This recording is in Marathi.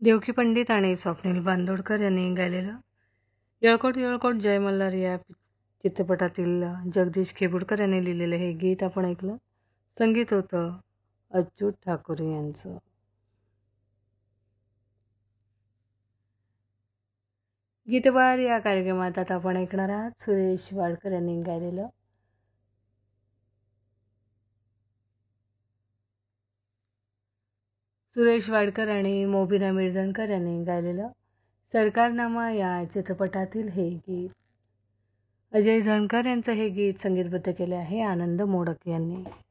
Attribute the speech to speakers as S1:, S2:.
S1: देवकी पंडित आणि स्वप्नील बांदोडकर यांनी गायलेलं येळकोट येळकोट जय मल्हार या चित्रपटातील जगदीश खेबुडकर यांनी लिहिलेलं हे गीत आपण ऐकलं. संगीत होतं अच्युत ठाकूर यांचं. गीतबार या कार्यक्रमात आता आपण ऐकणार आहात सुरेश वाडकर यांनी गायलेलं सुरेश वाडकर आणि मोबिना मिर्झणकर यांनी गायलेलं सरकारनामा या चित्रपटातील हे गीत. अजय झणकर यांचं हे गीत संगीतबद्ध केले आहे आनंद मोडक यांनी.